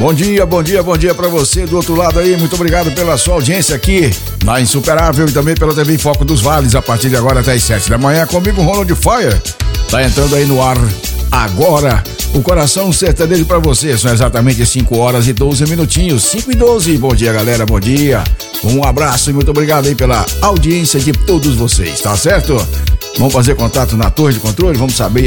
Bom dia pra você do outro lado aí, muito obrigado pela sua audiência aqui na Insuperável e também pela TV Foco dos Vales, a partir de agora até as 7 da manhã, comigo Ronald Fire, tá entrando aí no ar agora, o Coração Sertanejo pra você, são exatamente 5 horas e 12 minutinhos, 5 e 12, bom dia galera, bom dia, um abraço e muito obrigado aí pela audiência de todos vocês, tá certo? Vamos fazer contato na torre de controle, vamos saber